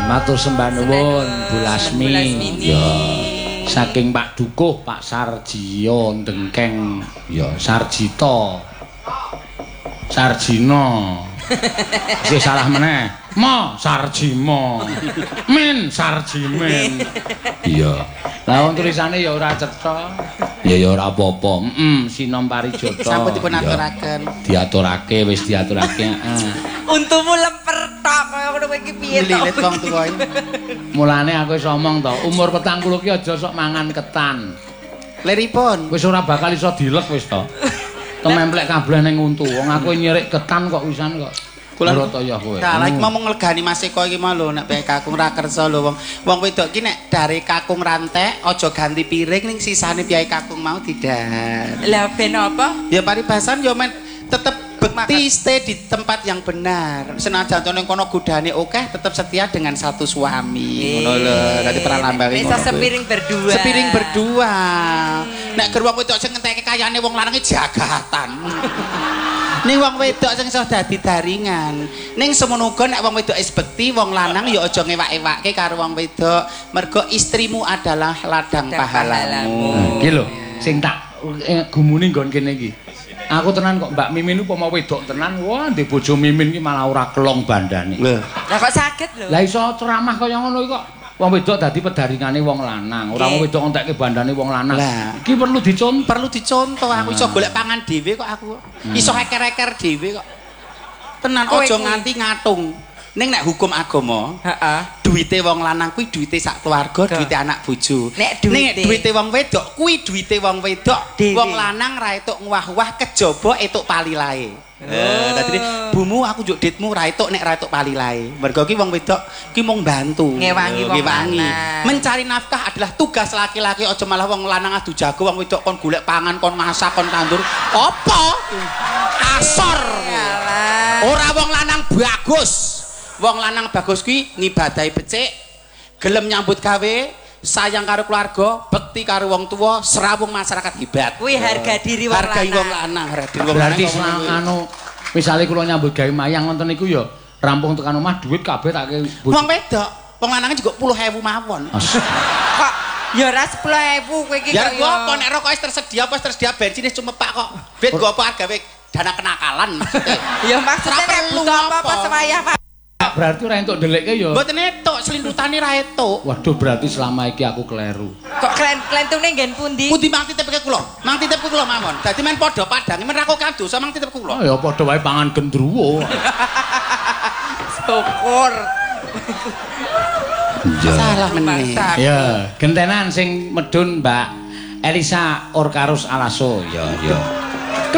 Matur sembah nuwun Bu Lasmi. Ya. Saking Pak Dukuh, Pak Sarjiyo Dengkeng, ya Sarjito. Sarjino. Sing salah meneh. Mo Sarjimo. Min Sarjimin. Iya. Lah wong tulisane ya ora cetha. Ya ora apa-apa. Sinom Parijata. Sampun dipun aturaken. Diaturake, wis diaturake, Untumu lemper tok kaya ngono kowe iki piye to? Lilit wong tuwa iki. Mulane aku wis omong to, umur 40 ki aja sok mangan ketan. Leripun. Wis ora bakal iso dilek wis to. Tememplek kabeh ning untu. Wong aku nyirik ketan kok wisan kok. Kula ya kowe. Nah, lek mau nglegani Mas Eko iki mau lho nek bae kakung ra kersa lho wong. Wong wedok ki nek dari kakung rantek aja ganti piring ning sisane piye kakung mau tidak. Lah ben apa? Ya paribasan yo men tetep bekti stay di tempat yang benar. Senajan to ning kono godane akeh tetep setia dengan satu suami. Ngono lho, dadi pralambange. Bisa sepiring berdua. Sepiring berdua. Nek ger wong wedok sing ngenteke kayane wong lanang jagatan. Ning wong wedok sing iso dadi daringan. Ning semono uga nek wong wedok is bekti, wong lanang ya aja ngewak-ewake karo wong wedok. Mergo istrimu adalah ladang pahalamu. Iki lho, sing tak gumuni nggon kene iki. Aku tenan kok Mbak Mimin umpama wedok tenan, wah ndek bojo Mimin iki malah ora kelong bandane. Lah kok saged lho. Lah iso ceramah kaya ngono iki kok. Wong wedok dadi pedaringane wong lanang, ora wong wedok entekke bandane wong lanang. Iki perlu dicontoh. Aku iso golek pangan dhewe kok aku. Iso eker-eker dhewe kok. Tenan aja nganti ngatung. Ning nek hukum agama, duwite wong lanang kuwi duwite sak keluarga, duwite anak bojo. Nek duwite wong wedok kuwi duwite wong wedok. Wong lanang ra etuk ngwah-wah kejaba etuk palilae. Dadi bumu aku njuk ditmu ra etuk nek ra etuk palilae. Mergo ki wong wedok ki mung bantu. Ngewangi wong lanang. Mencari nafkah adalah tugas laki-laki, aja malah wong lanang adu jago, wong wedok kon golek pangan, kon masak, kon tandur. Apa? Asor. Ora wong lanang bagus. Wong lanang bagus kuwi ngibadahi becik, gelem nyambut gawe, sayang karo keluarga, bekti karo wong tuwa, serawung masyarakat hebat. Kuwi harga diri wong lanang. Hargai wong lanang, harga diri wong lanang. Berarti anu misale kula nyambut gawe mayang ngoten niku ya rampung tekan omah duit kabeh tak kei. Wong wedok, wong lanang juga 10.000 mawon. Kok ya ora 10.000 kowe iki kok. Ya apa nek rokok wis tersedia, apa tersedia bensin wis cumepak kok. Bet go apa gawe dana kenakalan maksudnya. Ya maksudnya nek butuh apa-apa sewayah Pak. Berarti ora entuk ndelekke ya. Mboten entuk, selindutane ra entuk. Waduh, berarti selama iki aku kleru. Kok klentune nggen pundi? Pundi mang titipke kula? Mang titipke kula mawon. Dadi men padha padange men ra kok kadosa mang titip kula. Oh ya padha wae pangan gendruwo. Syukur. Salah meneh. Ya, gentenan sing medun Mbak Elisa Orkarus Alaso. Ya.